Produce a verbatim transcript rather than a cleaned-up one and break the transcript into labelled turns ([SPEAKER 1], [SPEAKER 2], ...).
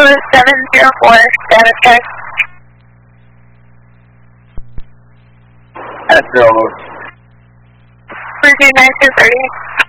[SPEAKER 1] seven zero four, status check.
[SPEAKER 2] At zero.
[SPEAKER 1] Pursuit nine two thirty.